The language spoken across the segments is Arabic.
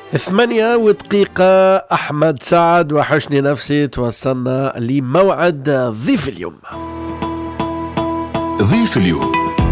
8 دقائق. أحمد سعد وحشني نفسي. توصلنا لموعد ضيف اليوم. ضيف اليوم.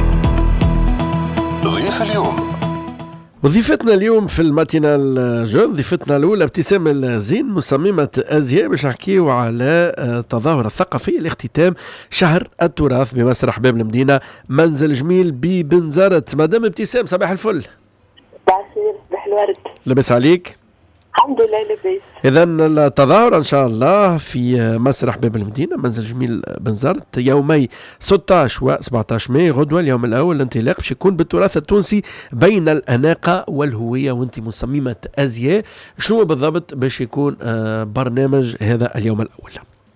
ضيف اليوم. وضيفتنا اليوم في الماتينال جول، ضيفتنا الأولى ابتسام الزين، مصممة أزياء، باش نحكيو على التظاهرة الثقافية لاختتام شهر التراث بمسرح باب المدينة منزل جميل ببنزرت. مدام ابتسام صباح الفل. صباح الورد. لاباس عليك؟ الحمد لله لاباس. إذا التظاهرة إن شاء الله في مسرح باب المدينة منزل جميل بنزرت يومي 16 و 17 ماي. غدوة اليوم الأول الانطلاق باش يكون بالتراث التونسي بين الأناقة والهوية، وأنت مصممة أزياء. شنو بالضبط باش يكون برنامج هذا اليوم الأول؟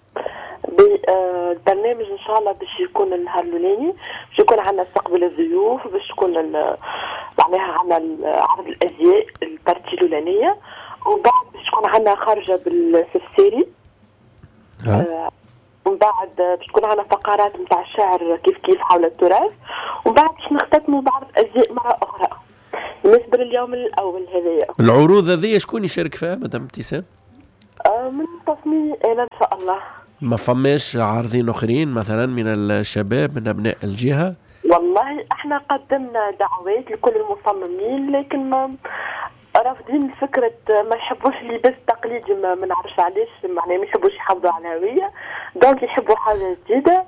البرنامج ان شاء الله باش يكون النهار الاولاني باش يكون عندنا استقبال الضيوف، باش تكون معناها عندنا عرض الازياء البارتي الاولانيه، وبعد باش تكون عندنا خارجه بالسفسيري. ومن بعد باش تكون عندنا فقرات نتاع الشعر كيف حول التراث، ومن بعد باش نختتموا بعرض ازياء مره اخرى. بالنسبه لليوم الاول هذايا العروض هذه شكون يشارك فيها مدام ابتسام؟ من تصميمي انا ان شاء الله. ما فماش عارضين اخرين مثلا من الشباب من ابناء الجهه؟ والله احنا قدمنا دعوات لكل المصممين، لكن ما رافضين فكره، ما يحبوش اللباس التقليدي، ما نعرفش علاش، معناها ما يحبوش يحافظوا على الهويه، دونك يحبوا حاجه جديده.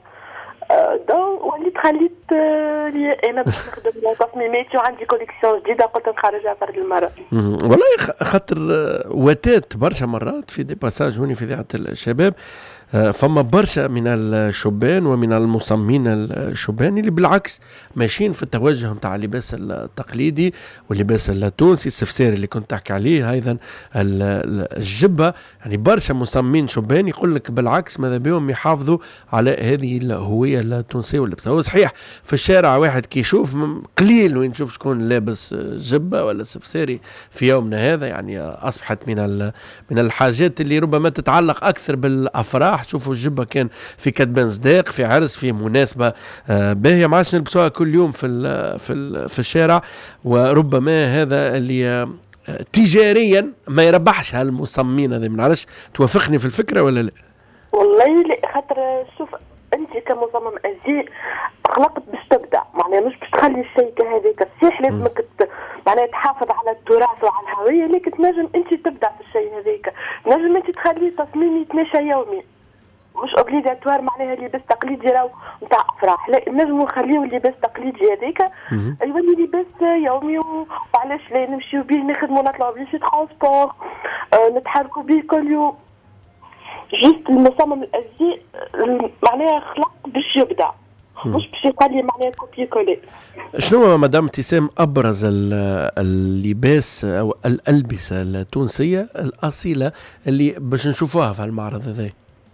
وليت خليت لي انا باش نخدم تصميماتي، وعندي كوليكسيون جديده قلت نخرجها فرد المره. والله خاطر واتات برشا مرات في دي باساج هوني في اذاعه الشباب، فما برشا من الشبان ومن المصممين الشبان اللي بالعكس ماشيين في التوجه نتاع اللباس التقليدي واللباس التونسي السفساري اللي كنت تحكي عليه، ايضا الجبه. يعني برشا مصممين شبان يقول لك بالعكس ماذا بهم يحافظوا على هذه الهويه التونسيه واللبس. هو صحيح في الشارع واحد كي يشوف قليل وين نشوف شكون لابس جبه ولا سفساري في يومنا هذا، يعني اصبحت من الحاجات اللي ربما تتعلق اكثر بالافراح. شوفوا الجبه كان في كتبان صداق، في عرس، في مناسبه باهيه، ما عادش نلبسوها كل يوم في الشارع. وربما هذا اللي تجاريا ما يربحش هالمصممين هذا. ما نعرفش توافقني في الفكره ولا لا؟ والله لا، خاطر شوف انت كمصمم ازياء خلقت باش تبدع، معناها مش باش تخلي الشيء كهذاك. صحيح لازمك معناها تحافظ على التراث وعلى الهويه، لكن تنجم انت تبدع في الشيء هذاك. تنجم انت تخليه تصميم يتماشى يومي، مش اوبليغاتوار معناها لباس تقليدي راهو نتاع افراح، لا نجمو نخليو اللباس التقليدي هذاك يولي لباس يومي. وعلاش لا نمشيو بيه نخدمو نطلعو بيه في ترونسبور، نتحركوا بيه كل يوم. جست المصمم الازياء معناها خلق باش يبدع، مش باش يخلي معناها كوبي كولي. شنو مدام ابتسام ابرز اللباس او الالبسه التونسيه الاصيله اللي باش نشوفوها في المعرض هذا؟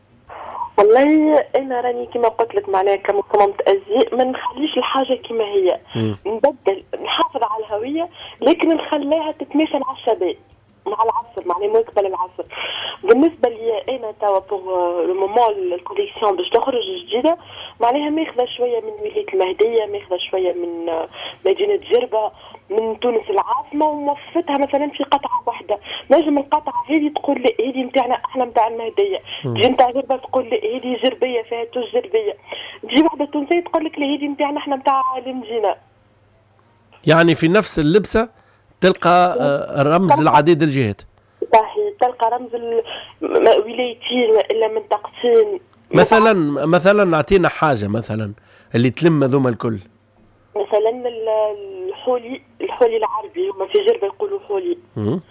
والله انا راني كما قلت لك معناها كمصممة ازياء ما نخليش الحاجه كما هي، نبدل، نحافظ على الهويه لكن نخليها تتماشى مع الشباب مع العصر، معناها مواكبه للعصر. بالنسبه لي انا توا بوغ لو مومون الكوليكسيون باش تخرج جديده، معناها ماخذه شويه من ولايه المهديه، ماخذه شويه من مدينه جربه، من تونس العاصمه، وموففتها مثلا في قطعه واحده. نجم القطعه هذه تقول لي هذه نتاعنا احنا نتاع المهديه، تجي نتاع جربه تقول لي هذه جربيه فيها توج جربيه، تجي واحده تونسيه تقول لك هذه نتاعنا احنا نتاع المدينه. يعني في نفس اللبسه تلقى رمز العديد الجهات. صحيح، تلقى رمز ولايتين الا منطقتين. مثلا نعطينا حاجه مثلا اللي تلم هذوما الكل. مثلا الحولي العربي، هما في جربه يقولوا حولي.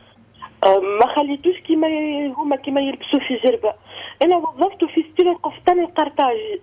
ما خليتوش كيما يلبسوا في جربه، انا وظفته في ستيل القفطان القرطاجي.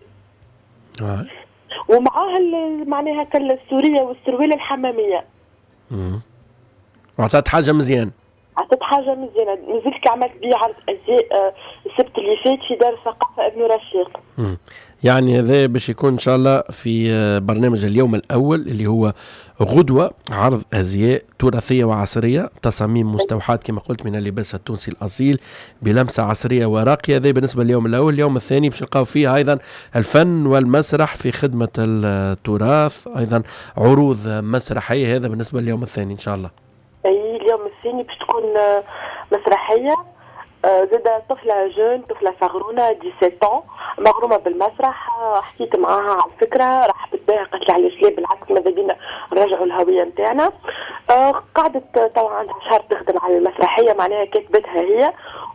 ومعاها معناها السوريه والسروال الحماميه. وعطات حاجه مزيان. عطيت حاجه مزيانه. نزلت عملت بيه عرض ازياء السبت اللي فات في دار الثقافه ابن رشيق. يعني هذا باش يكون ان شاء الله في برنامج اليوم الاول اللي هو غدوه، عرض ازياء تراثيه وعصريه، تصاميم مستوحاه كما قلت من اللباس التونسي الاصيل بلمسه عصريه وراقيه. هذا بالنسبه لليوم الاول. اليوم الثاني باش نلقاو فيه ايضا الفن والمسرح في خدمه التراث، ايضا عروض مسرحيه. هذا بالنسبه لليوم الثاني ان شاء الله. اليوم الثاني باش تكون مسرحيه. زاد طفله صغرونه 17 مغرومه بالمسرح. حكيت معاها على الفكره، رحبت بها، قالت لي علاش لا، بالعكس ماذا بينا نرجعوا الهويه نتاعنا. قعدت طبعا عندها شهر تخدم على المسرحيه، معناها كتبتها هي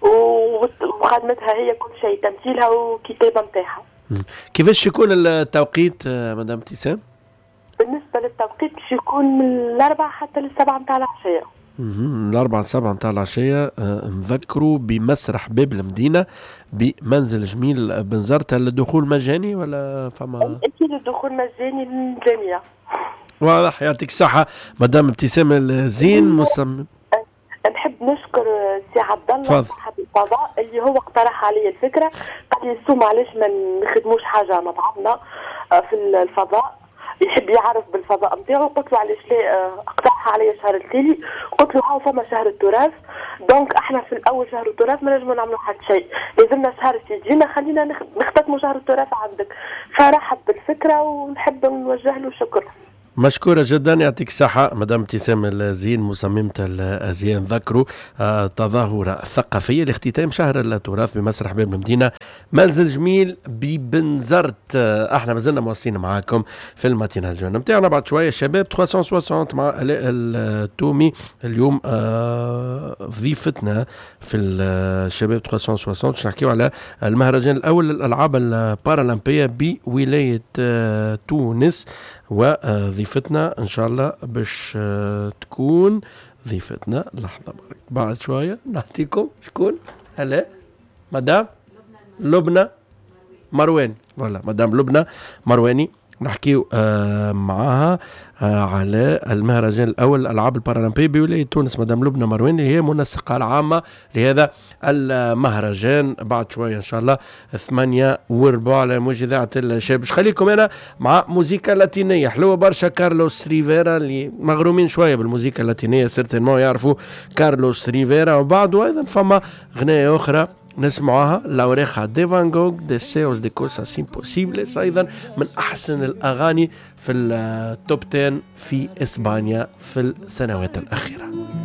وخدمتها هي كل شيء، تمثيلها وكتابه نتاعها. كيفاش يكون التوقيت مدام ابتسام؟ بالنسبه للتوقيت باش يكون من 4 حتى ل7 متاع العشيه. من 4 ل7 متاع العشيه. نذكروا بمسرح باب المدينه بمنزل جميل بنزرت. الدخول مجاني ولا فما؟ اكيد الدخول مجاني للجميع. واضح. يعطيك الصحه مدام ابتسام الزين مصمم. نحب نشكر سي عبد الله صاحب الفضاء اللي هو اقترح علي الفكره، قال لي سو معلش ما نخدموش حاجه مع بعضنا في الفضاء، يحب يعرف بالفضاء نتاعو. قلت له علاش لا، اقترح علي شهر التالي، قلت له هاو فما شهر التراث، دونك احنا في الاول شهر التراث ما نجموا نعملوا حتى شيء، لازمنا شهر يجينا، خلينا نختتموا شهر التراث عندك. فرحب بالفكره ونحب نوجه له شكر. مشكورة جدا، يعطيك الصحة مدام ابتسام الزين مصممة الأزياء. ذكروا تظاهرة ثقافية لاختتام شهر التراث بمسرح باب المدينة منزل جميل ببنزرت. احنا مازلنا مواصلين معاكم في الماتينال الجون نتاعنا. بعد شوية شباب 360 مع آلاء التومي. اليوم ضيفتنا في الشباب 360 باش نحكيو على المهرجان الأول للألعاب البارالمبية بولاية تونس، وضيفتنا ان شاء الله باش تكون ضيفتنا لحظه بعد شويه نعطيكم شكون. هلا مدام لبنى مرواني. ولا مدام لبنى مرواني نحكيو معاها على المهرجان الأول الألعاب البارالمبية بولاية تونس. مدام لبنى مرواني هي منسقة العامة لهذا المهرجان. بعد شوية إن شاء الله 8:15 على موجة إذاعة الشباب. باش خليكم أنا مع موسيقى لاتينية حلوة برشا. كارلوس ريفيرا اللي مغرومين شوية بالموسيقى اللاتينية سيرتينمون يعرفوا كارلوس ريفيرا. وبعد أيضا فما غناية أخرى نسمعها La Oreja de Van Gogh Deseos de Cosas Imposibles، أيضا من أحسن الأغاني في التوب 10 في إسبانيا في السنوات الأخيرة.